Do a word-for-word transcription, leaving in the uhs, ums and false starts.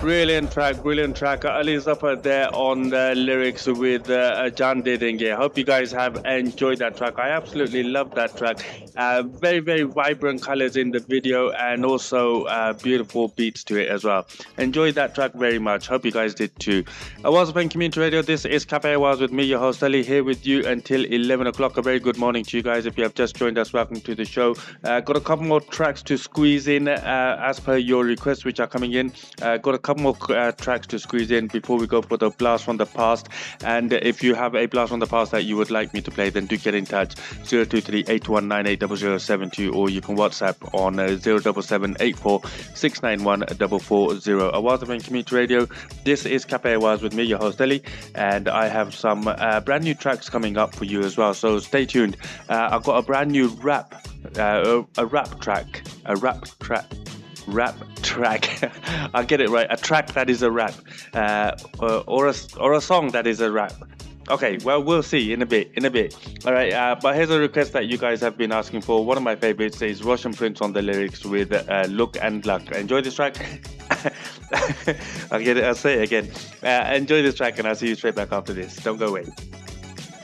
Brilliant track, brilliant track. Ali Zafar there on the lyrics with uh, Jan Dedenge. I hope you guys have enjoyed that track. I absolutely love that track. Uh, very, very vibrant colors in the video and also uh, beautiful beats to it as well. Enjoyed that track very much. Hope you guys did too. I was playing Community Radio. This is Cafe Waz with me, your host Ali, here with you until eleven o'clock. A very good morning to you guys. If you have just joined us, welcome to the show. Uh, got a couple more tracks to squeeze in uh, as per your requests, which are coming in. Uh, got a couple more uh, tracks to squeeze in before we go for the blast from the past. And if you have a blast from the past that you would like me to play, then do get in touch. zero two three eight one nine eight zero zero seven two, or you can WhatsApp on uh, zero seven seven eight four six nine one four four zero. Awaz of Community Radio. This is Cafe Awaz with me, your host Ali, and I have some uh, brand new tracks coming up for you as well. So stay tuned. Uh, I've got a brand new rap, uh, a, a rap track, a rap track. Rap track. I'll get it right. A track that is a rap, uh, or, or a or a song that is a rap. Okay, well, we'll see in a bit. In a bit. All right. Uh, but here's a request that you guys have been asking for. One of my favorites is Roshan Prince on the lyrics with uh, "Look and Luck." Enjoy this track. I'll get it. I'll say it again. Uh, enjoy this track, and I'll see you straight back after this. Don't go away.